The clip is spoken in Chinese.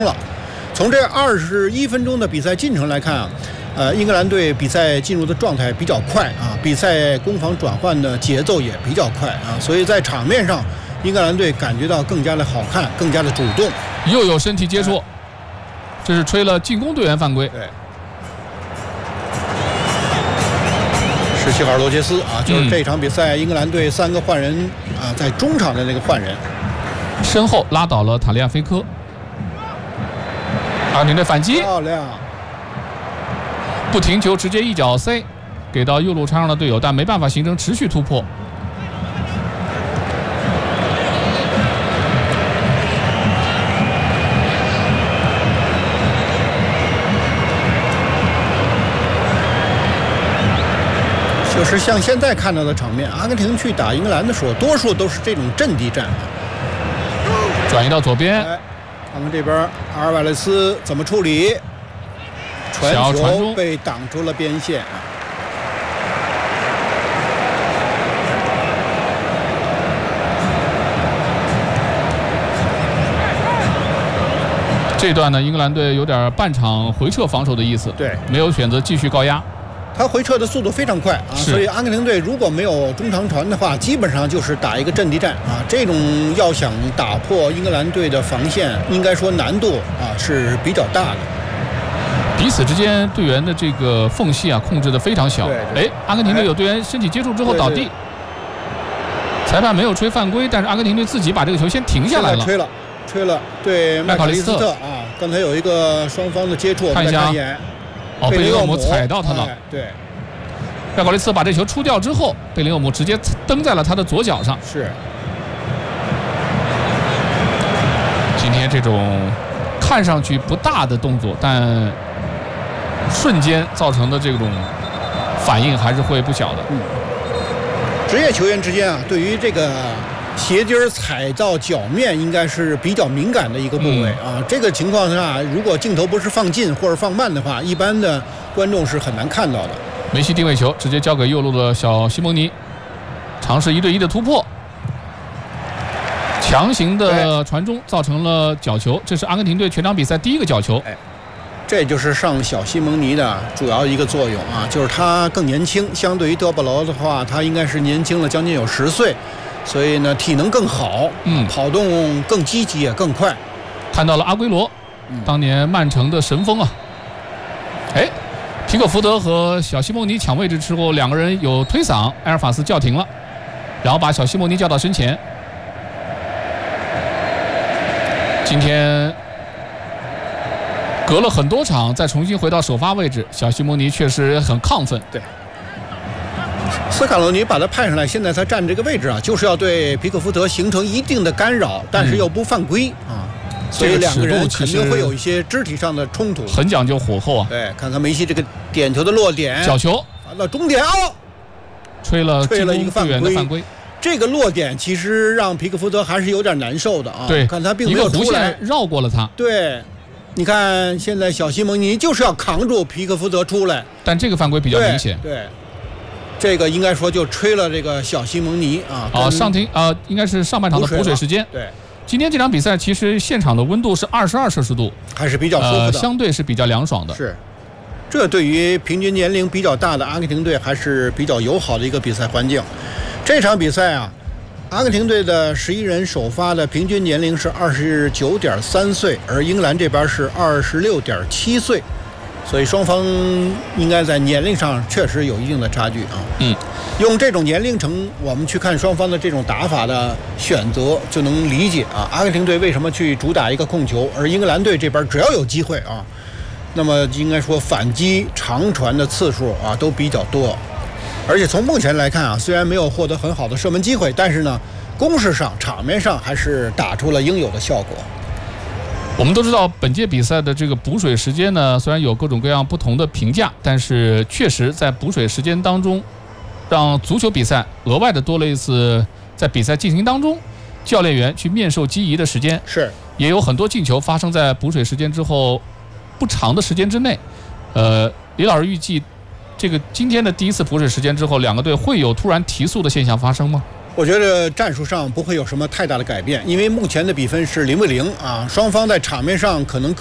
了。从这21分钟的比赛进程来看啊，英格兰队比赛进入的状态比较快啊，比赛攻防转换的节奏也比较快啊，所以在场面上，英格兰队感觉到更加的好看，更加的主动。 又有身体接触，这是吹了进攻队员犯规。 对。17号罗杰斯啊，就是这场比赛英格兰队3个换人啊，在中场的那个换人， 身后拉倒了塔利亚菲科。阿根廷队反击， 漂亮， 不停球直接一脚塞给到右路插上的队友，但没办法形成持续突破。 就是像现在看到的场面，阿根廷去打英格兰的时候，多数都是这种阵地战。 转移到左边， 看看这边阿尔瓦雷斯怎么处理，传球被挡出了边线。 这段呢，英格兰队有点半场回撤防守的意思， 对， 没有选择继续高压。 他回撤的速度非常快啊，所以阿根廷队如果没有中长传的话，基本上就是打一个阵地战啊。这种要想打破英格兰队的防线，应该说难度啊是比较大的。 彼此之间队员的这个缝隙啊控制的非常小。哎，阿根廷队有队员身体接触之后倒地，裁判没有吹犯规，但是阿根廷队自己把这个球先停下来了。 吹了，对麦考利斯特啊，刚才有一个双方的接触， 看一下。哦，贝林厄姆踩到他了。 对， 麦考利斯特把这球出掉之后，贝林厄姆直接蹬在了他的左脚上。 是。 今天这种看上去不大的动作，但瞬间造成的这种反应还是会不小的。 职业球员之间啊，对于这个鞋底踩到脚面应该是比较敏感的一个部位啊。这个情况下，如果镜头不是放近或者放慢的话，一般的观众是很难看到的。 梅西定位球直接交给右路的小西蒙尼，尝试1对1的突破，强行的传中造成了角球，这是阿根廷队全场比赛第1个角球。 这就是上小西蒙尼的主要一个作用啊，就是他更年轻，相对于德保罗的话，他应该是年轻了将近有10岁。所以呢，体能更好，跑动更积极也更快。 看到了阿圭罗，当年曼城的神锋啊。哎，皮克福德和小西蒙尼抢位置之后，2个人有推搡，埃尔法斯叫停了，然后把小西蒙尼叫到身前。今天隔了很多场，再重新回到首发位置，小西蒙尼确实很亢奋。 对。斯卡罗尼把他派上来，现在他站这个位置啊，就是要对皮克福德形成一定的干扰，但是又不犯规啊，所以2个人肯定会有一些肢体上的冲突， 很讲究火候啊。 对，看看梅西这个点球的落点， 角球完了终点哦， 吹了一个犯规。 这个落点其实让皮克福德还是有点难受的啊。 对， 看他并没有出来， 绕过了他。 对。你看，现在小西蒙尼就是要扛住皮克福德出来， 但这个犯规比较明显。 对，这个应该说就吹了这个小西蒙尼啊。 上庭应该是上半场的补水时间。 对， 今天这场比赛其实现场的温度是22摄氏度， 还是比较舒服的， 相对是比较凉爽的。 是，这对于平均年龄比较大的阿根廷队还是比较友好的一个比赛环境。这场比赛啊。阿根廷队的11人首发的平均年龄是29.3岁，而英格兰这边是26.7岁，所以双方应该在年龄上确实有一定的差距啊。用这种年龄层我们去看双方的这种打法的选择，就能理解啊，阿根廷队为什么去主打一个控球，而英格兰队这边只要有机会啊，那么应该说反击长传的次数啊都比较多。而且从目前来看啊，虽然没有获得很好的射门机会，但是呢，攻势上、场面上还是打出了应有的效果。 我们都知道，本届比赛的这个补水时间呢，虽然有各种各样不同的评价，但是确实在补水时间当中，让足球比赛额外的多了一次在比赛进行当中，教练员去面授机宜的时间。 是， 也有很多进球发生在补水时间之后不长的时间之内。李老师预计。这个今天的第1次补水时间之后，2个队会有突然提速的现象发生吗？ 我觉得战术上不会有什么太大的改变，因为目前的比分是0-0啊，双方在场面上可能